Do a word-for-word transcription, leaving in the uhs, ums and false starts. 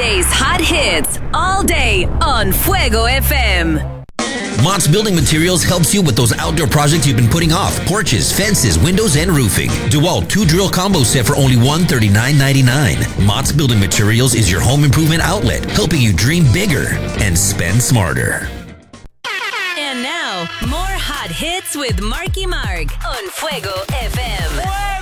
Today's hot hits all day on Fuego F M. Mott's Building Materials helps you with those outdoor projects you've been putting off. Porches, fences, windows, and roofing. DeWalt two-drill combo set for only one hundred thirty-nine ninety-nine. Mott's Building Materials is your home improvement outlet, helping you dream bigger and spend smarter. And now, more hot hits with Marky Mark on Fuego F M.